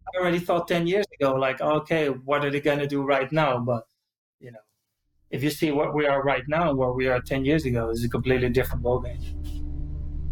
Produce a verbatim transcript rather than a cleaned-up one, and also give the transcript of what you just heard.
I already thought ten years ago, like, okay, what are they going to do right now? But, you know, if you see what we are right now and where we are ten years ago, it's a completely different ballgame.